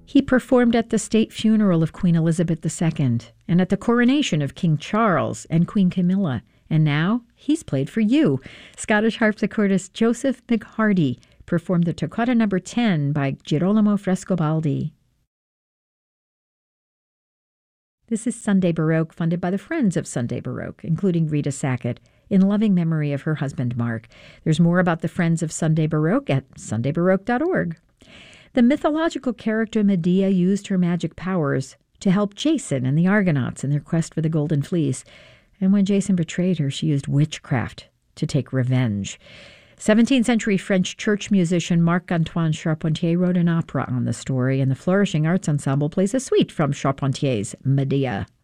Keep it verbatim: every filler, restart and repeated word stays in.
He performed at the state funeral of Queen Elizabeth the Second and at the coronation of King Charles and Queen Camilla. And now he's played for you. Scottish harpsichordist Joseph McHardy performed the Toccata number ten by Girolamo Frescobaldi. This is Sunday Baroque, funded by the Friends of Sunday Baroque, including Rita Sackett, in loving memory of her husband, Mark. There's more about the Friends of Sunday Baroque at sunday baroque dot org. The mythological character Medea used her magic powers to help Jason and the Argonauts in their quest for the Golden Fleece. And when Jason betrayed her, she used witchcraft to take revenge. seventeenth century French church musician Marc-Antoine Charpentier wrote an opera on the story, and the Flourishing Arts Ensemble plays a suite from Charpentier's Medea.